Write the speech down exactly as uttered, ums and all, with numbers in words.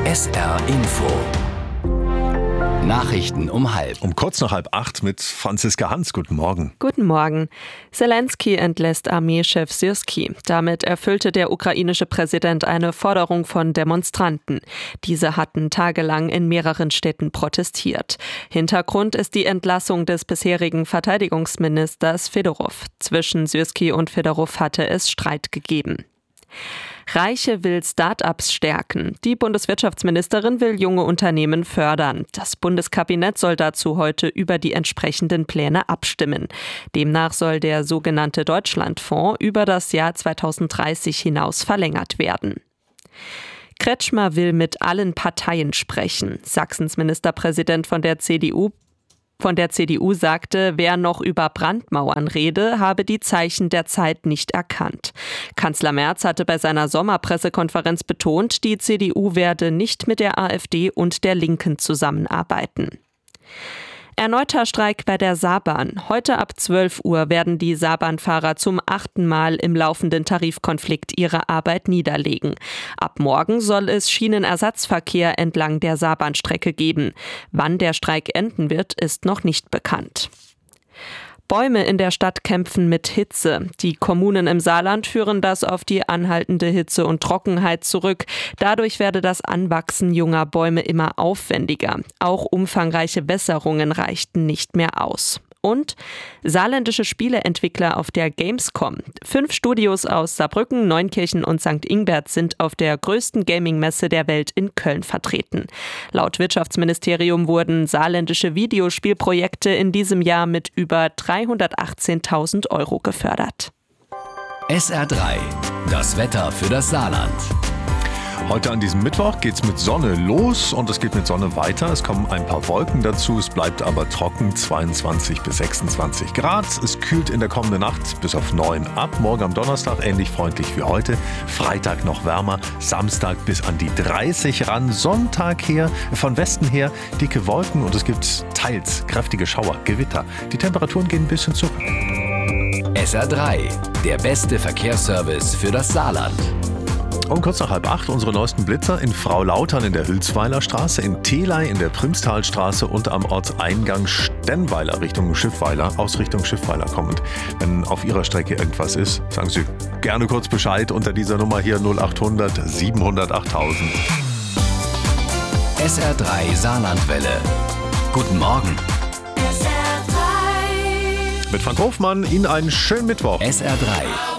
S R Info. Nachrichten um halb. Um kurz nach halb acht mit Franziska Hans. Guten Morgen. Guten Morgen. Selenskyj entlässt Armeechef Syrskij. Damit erfüllte der ukrainische Präsident eine Forderung von Demonstranten. Diese hatten tagelang in mehreren Städten protestiert. Hintergrund ist die Entlassung des bisherigen Verteidigungsministers Fedorov. Zwischen Syrskij und Fedorov hatte es Streit gegeben. Reiche will Start-ups stärken. Die Bundeswirtschaftsministerin will junge Unternehmen fördern. Das Bundeskabinett soll dazu heute über die entsprechenden Pläne abstimmen. Demnach soll der sogenannte Deutschlandfonds über das Jahr zweitausenddreißig hinaus verlängert werden. Kretschmer will mit allen Parteien sprechen. Sachsens Ministerpräsident von der C D U Von der C D U sagte, wer noch über Brandmauern rede, habe die Zeichen der Zeit nicht erkannt. Kanzler Merz hatte bei seiner Sommerpressekonferenz betont, die C D U werde nicht mit der AfD und der Linken zusammenarbeiten. Erneuter Streik bei der Saarbahn. Heute ab zwölf Uhr werden die Saarbahnfahrer zum achten Mal im laufenden Tarifkonflikt ihre Arbeit niederlegen. Ab morgen soll es Schienenersatzverkehr entlang der Saarbahnstrecke geben. Wann der Streik enden wird, ist noch nicht bekannt. Bäume in der Stadt kämpfen mit Hitze. Die Kommunen im Saarland führen das auf die anhaltende Hitze und Trockenheit zurück. Dadurch werde das Anwachsen junger Bäume immer aufwendiger. Auch umfangreiche Wässerungen reichten nicht mehr aus. Und saarländische Spieleentwickler auf der Gamescom. Fünf Studios aus Saarbrücken, Neunkirchen und Sankt Ingbert sind auf der größten Gaming-Messe der Welt in Köln vertreten. Laut Wirtschaftsministerium wurden saarländische Videospielprojekte in diesem Jahr mit über dreihundertachtzehntausend Euro gefördert. S R drei, das Wetter für das Saarland. Heute an diesem Mittwoch geht's mit Sonne los und es geht mit Sonne weiter. Es kommen ein paar Wolken dazu, es bleibt aber trocken, zweiundzwanzig bis sechsundzwanzig Grad. Es kühlt in der kommenden Nacht bis auf neun ab. Morgen am Donnerstag ähnlich freundlich wie heute. Freitag noch wärmer, Samstag bis an die dreißig ran. Sonntag her, von Westen her dicke Wolken und es gibt teils kräftige Schauer, Gewitter. Die Temperaturen gehen ein bisschen zurück. S R drei, der beste Verkehrsservice für das Saarland. Um kurz nach halb acht unsere neuesten Blitzer in Frau-Lautern in der Hülsweiler Straße, in Theley in der Primstalstraße und am Ortseingang Stennweiler Richtung Schiffweiler, aus Richtung Schiffweiler kommend. Wenn auf Ihrer Strecke irgendwas ist, sagen Sie gerne kurz Bescheid unter dieser Nummer hier null acht hundert siebenhundert achttausend. S R drei Saarlandwelle. Guten Morgen. Mit Frank Hofmann Ihnen einen schönen Mittwoch. S R drei.